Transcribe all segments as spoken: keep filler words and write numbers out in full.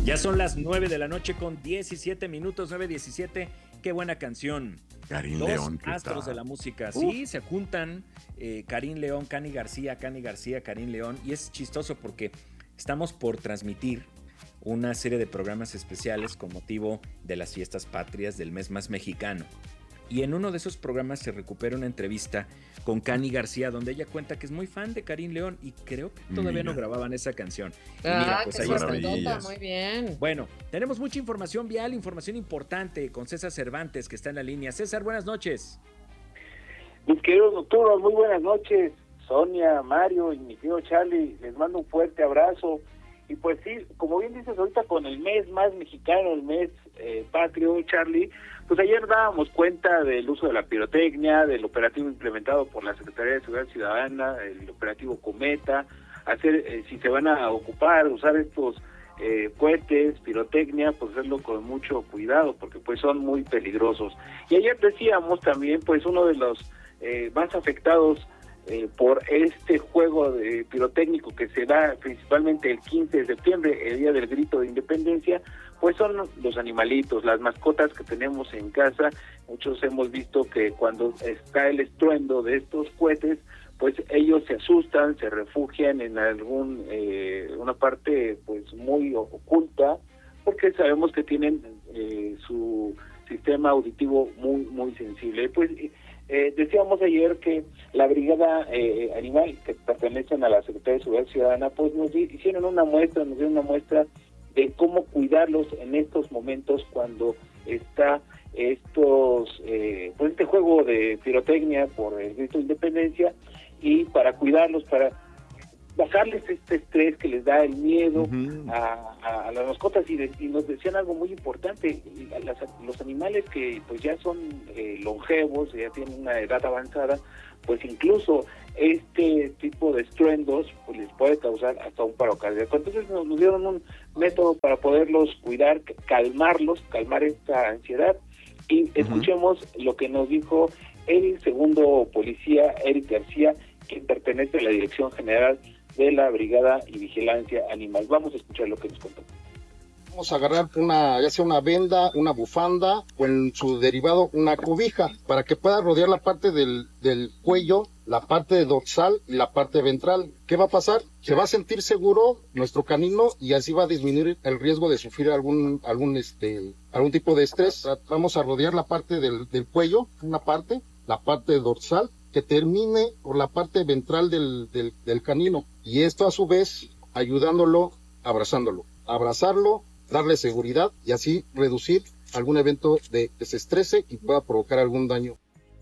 Ya son las nueve de la noche con diecisiete minutos, nueve diecisiete. Qué buena canción. Karin Dos León, ¿qué astros tal? de la música. Uf. Sí, se juntan eh, Karin León, Cani García, Cani García, Karin León. Y es chistoso porque estamos por transmitir una serie de programas especiales con motivo de las fiestas patrias del mes más mexicano. Y en uno de esos programas se recupera una entrevista con Cani García, donde ella cuenta que es muy fan de Karin León y creo que todavía Mira. no grababan esa canción. Y Ah, mira, pues qué ahí está. sorpresota, muy bien. Bueno, tenemos mucha información vial, información importante con César Cervantes, que está en la línea. César, buenas noches. Mis queridos nocturnos, muy buenas noches. Sonia, Mario y mi querido Charlie, les mando un fuerte abrazo. Y pues sí, como bien dices ahorita, con el mes más mexicano, el mes eh, patrio, Charlie, pues ayer dábamos cuenta del uso de la pirotecnia, del operativo implementado por la Secretaría de Seguridad Ciudadana, el operativo Cometa, hacer, eh, si se van a ocupar, usar estos eh, cohetes, pirotecnia, pues hacerlo con mucho cuidado, porque pues son muy peligrosos. Y ayer decíamos también, pues uno de los eh, más afectados Eh, por este juego de pirotécnico que se da principalmente el quince de septiembre, el día del grito de independencia, pues son los animalitos, las mascotas que tenemos en casa. Muchos hemos visto que cuando está el estruendo de estos cohetes, pues ellos se asustan, se refugian en algún eh, una parte pues muy oculta, porque sabemos que tienen eh, su sistema auditivo muy muy sensible. Pues Eh, decíamos ayer que la brigada eh, animal, que pertenecen a la Secretaría de Seguridad Ciudadana, pues nos hicieron una muestra, nos dieron una muestra de cómo cuidarlos en estos momentos cuando está estos eh, pues este juego de pirotecnia por el grito de independencia, y para cuidarlos, para bajarles este estrés que les da el miedo uh-huh. a, a, a las mascotas. Y, de, y nos decían algo muy importante: las, los animales que pues ya son eh, longevos, ya tienen una edad avanzada, pues incluso este tipo de estruendos pues les puede causar hasta un paro cardíaco. Entonces nos, nos dieron un método para poderlos cuidar, calmarlos, calmar esta ansiedad. Y uh-huh. escuchemos lo que nos dijo el segundo policía, Eric García, quien pertenece a la Dirección General de la Brigada y Vigilancia Animal. Vamos a escuchar lo que nos contó. Vamos a agarrar una, ya sea una venda, una bufanda o en su derivado una cobija, para que pueda rodear la parte del, del cuello, la parte dorsal y la parte ventral. ¿Qué va a pasar? Se va a sentir seguro nuestro canino y así va a disminuir el riesgo de sufrir algún, algún, este, algún tipo de estrés. Vamos a rodear la parte del, del cuello, una parte, la parte dorsal, que termine por la parte ventral del, del, del canino, y esto a su vez ayudándolo, abrazándolo, abrazarlo, darle seguridad y así reducir algún evento de desestrese y pueda provocar algún daño.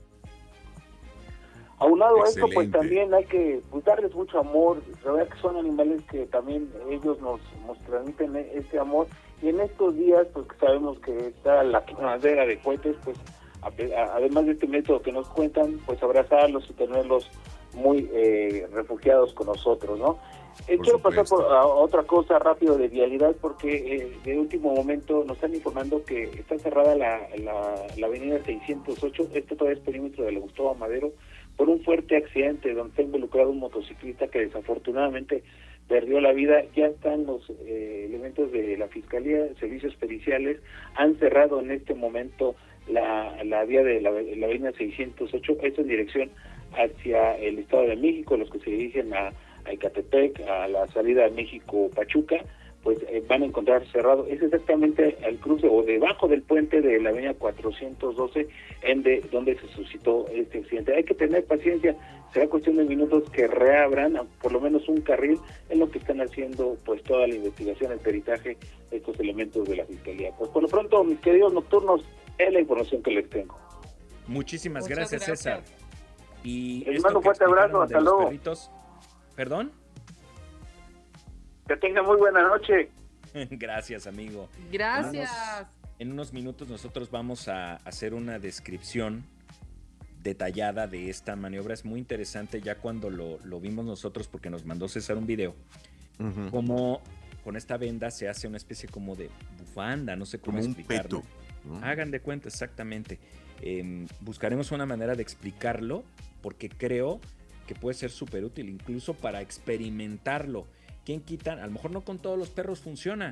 Aunado a esto, pues también hay que pues, darles mucho amor, saber que son animales que también ellos nos, nos transmiten este amor, y en estos días, pues que sabemos que está la quemadera de cohetes, pues además de este método que nos cuentan, pues abrazarlos y tenerlos muy eh, refugiados con nosotros, ¿no? Eh, quiero pasar por a otra cosa rápido de vialidad, porque eh, de último momento nos están informando que está cerrada la, la, la avenida seiscientos ocho, este todavía es perímetro de la Gustavo Amadero, por un fuerte accidente donde está involucrado un motociclista que desafortunadamente perdió la vida. Ya están los eh, elementos de la Fiscalía, servicios periciales, han cerrado en este momento la, la vía de la, la avenida seiscientos ocho, esto en dirección hacia el Estado de México. Los que se dirigen a, a Ecatepec, a la salida de México-Pachuca, pues eh, van a encontrar cerrado. Es exactamente al cruce o debajo del puente de la avenida cuatrocientos doce, en de, donde se suscitó este accidente. Hay que tener paciencia, será cuestión de minutos que reabran por lo menos un carril, en lo que están haciendo pues toda la investigación, el peritaje, estos elementos de la Fiscalía. Pues por lo pronto, mis queridos nocturnos, es la información que les tengo. Muchísimas Muchas gracias, gracias, César. Y les mando un fuerte abrazo, hasta luego. Perritos... ¿Perdón? Que tengan muy buena noche. Gracias, amigo. Gracias. En unos, en unos minutos nosotros vamos a hacer una descripción detallada de esta maniobra. Es muy interesante ya cuando lo, lo vimos nosotros, porque nos mandó César un video, uh-huh. Como con esta venda se hace una especie como de bufanda, no sé cómo como explicarlo. Un peto. ¿No? Hagan de cuenta, exactamente. Eh, buscaremos una manera de explicarlo, porque creo que puede ser súper útil, incluso para experimentarlo. ¿Quién quita? A lo mejor no con todos los perros funciona,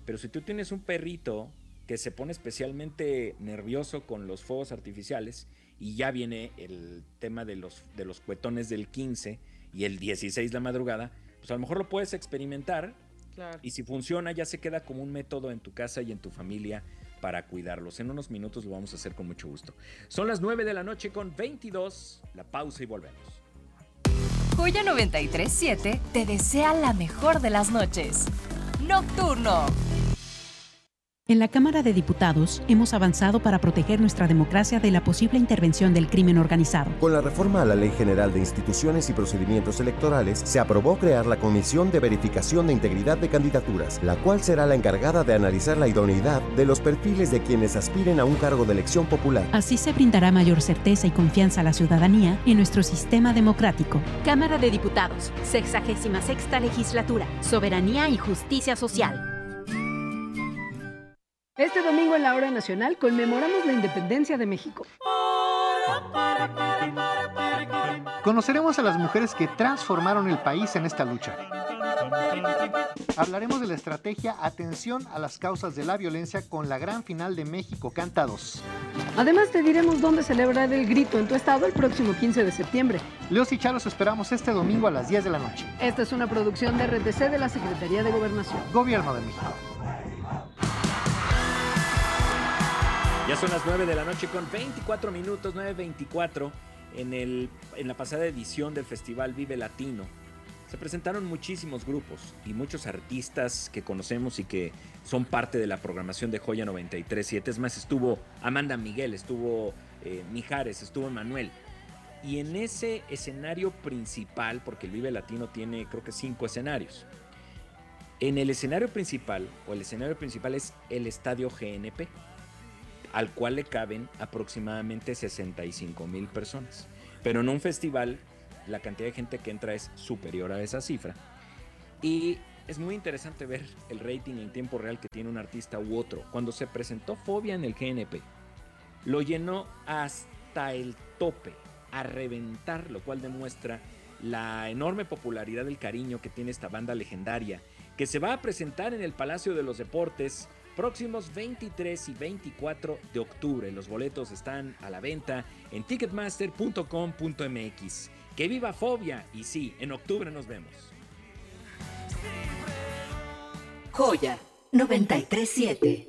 Pero si tú tienes un perrito que se pone especialmente nervioso con los fuegos artificiales y ya viene el tema de los, de los cuetones del quince y el dieciséis de la madrugada, pues a lo mejor lo puedes experimentar. Claro. Y si funciona ya se queda como un método en tu casa y en tu familia para cuidarlos. En unos minutos lo vamos a hacer con mucho gusto. Son las nueve de la noche con veintidós, la pausa y volvemos. Joya noventa y tres punto siete te desea la mejor de las noches. Nocturno. En la Cámara de Diputados hemos avanzado para proteger nuestra democracia de la posible intervención del crimen organizado. Con la reforma a la Ley General de Instituciones y Procedimientos Electorales, se aprobó crear la Comisión de Verificación de Integridad de Candidaturas, la cual será la encargada de analizar la idoneidad de los perfiles de quienes aspiren a un cargo de elección popular. Así se brindará mayor certeza y confianza a la ciudadanía en nuestro sistema democrático. Cámara de Diputados, sexagésima sexta Legislatura, Soberanía y Justicia Social. Este domingo en la Hora Nacional conmemoramos la independencia de México. Conoceremos a las mujeres que transformaron el país en esta lucha. Hablaremos de la estrategia Atención a las causas de la violencia con la gran final de México Canta dos. Además te diremos dónde celebrar el grito en tu estado el próximo quince de septiembre. Leos y Chalos esperamos este domingo a las diez de la noche. Esta es una producción de R T C de la Secretaría de Gobernación. Gobierno de México. Ya son las nueve de la noche con veinticuatro minutos, nueve veinticuatro. En, el, en la pasada edición del Festival Vive Latino se presentaron muchísimos grupos y muchos artistas que conocemos y que son parte de la programación de Joya noventa y tres punto siete. Es más, estuvo Amanda Miguel, estuvo eh, Mijares, estuvo Manuel. Y en ese escenario principal, porque el Vive Latino tiene creo que cinco escenarios. En el escenario principal, o el escenario principal es el Estadio G N P, al cual le caben aproximadamente sesenta y cinco mil personas. Pero en un festival la cantidad de gente que entra es superior a esa cifra. Y es muy interesante ver el rating en tiempo real que tiene un artista u otro. Cuando se presentó Fobia en el G N P, lo llenó hasta el tope, a reventar, lo cual demuestra la enorme popularidad del cariño que tiene esta banda legendaria, que se va a presentar en el Palacio de los Deportes próximos veintitrés y veinticuatro de octubre. Los boletos están a la venta en ticketmaster punto com punto m x. ¡Que viva Fobia! Y sí, en octubre nos vemos. Joya noventa y tres punto siete.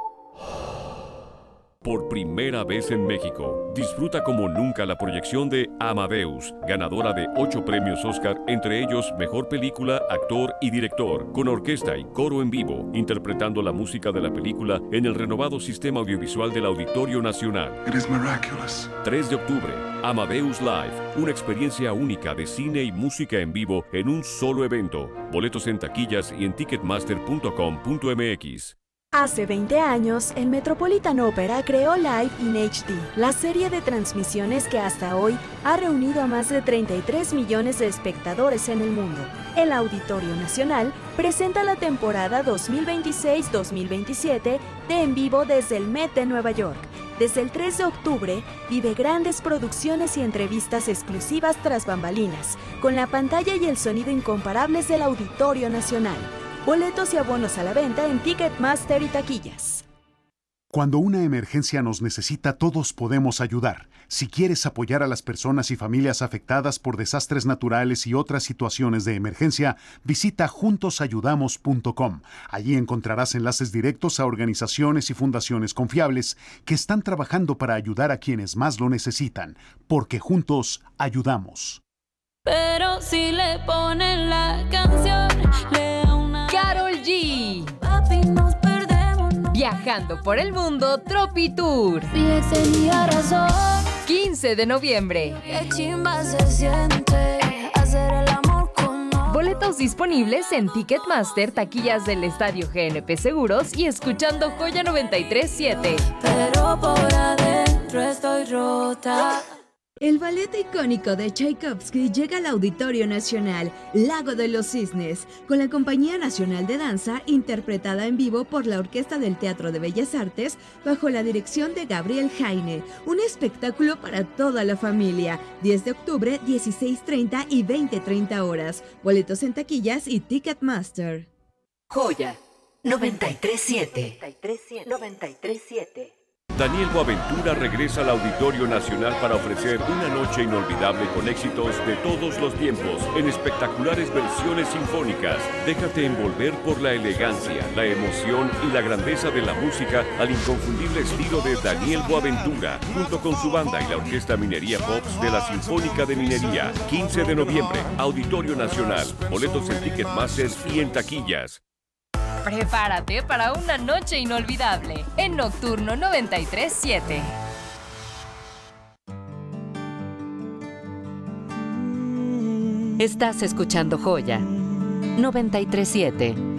Por primera vez en México, disfruta como nunca la proyección de Amadeus, ganadora de ocho premios Oscar, entre ellos Mejor Película, Actor y Director, con orquesta y coro en vivo, interpretando la música de la película en el renovado sistema audiovisual del Auditorio Nacional. It is miraculous. tres de octubre, Amadeus Live, una experiencia única de cine y música en vivo en un solo evento. Boletos en taquillas y en ticketmaster punto com punto m x. Hace veinte años, el Metropolitan Opera creó Live in H D, la serie de transmisiones que hasta hoy ha reunido a más de treinta y tres millones de espectadores en el mundo. El Auditorio Nacional presenta la temporada dos mil veintiséis dos mil veintisiete de En Vivo desde el Met de Nueva York. Desde el tres de octubre, vive grandes producciones y entrevistas exclusivas tras bambalinas, con la pantalla y el sonido incomparables del Auditorio Nacional. Boletos y abonos a la venta en Ticketmaster y taquillas. Cuando una emergencia nos necesita, todos podemos ayudar. Si quieres apoyar a las personas y familias afectadas por desastres naturales y otras situaciones de emergencia, visita juntos ayudamos punto com. Allí encontrarás enlaces directos a organizaciones y fundaciones confiables que están trabajando para ayudar a quienes más lo necesitan, porque juntos ayudamos. Pero si le ponen la canción, le da una... Karol G. Papi, nos perdemos, no. Viajando por el mundo, Tropi Tour. Mi ex tenía razón. quince de noviembre. Qué chimba se siente hacer el amor con otro. Boletos disponibles en Ticketmaster, taquillas del Estadio G N P Seguros y escuchando Joya noventa y tres punto siete. Pero por adentro estoy rota. El ballet icónico de Tchaikovsky llega al Auditorio Nacional, Lago de los Cisnes, con la Compañía Nacional de Danza, interpretada en vivo por la Orquesta del Teatro de Bellas Artes, bajo la dirección de Gabriel Jaine. Un espectáculo para toda la familia. diez de octubre, dieciséis treinta y veinte treinta horas. Boletos en taquillas y Ticketmaster. Joya noventa y tres siete. noventa y tres siete. Daniel Boaventura regresa al Auditorio Nacional para ofrecer una noche inolvidable con éxitos de todos los tiempos en espectaculares versiones sinfónicas. Déjate envolver por la elegancia, la emoción y la grandeza de la música al inconfundible estilo de Daniel Boaventura, junto con su banda y la Orquesta Minería Pops de la Sinfónica de Minería. quince de noviembre, Auditorio Nacional. Boletos en Ticketmaster y en taquillas. Prepárate para una noche inolvidable en Nocturno noventa y tres siete. Estás escuchando Joya noventa y tres siete.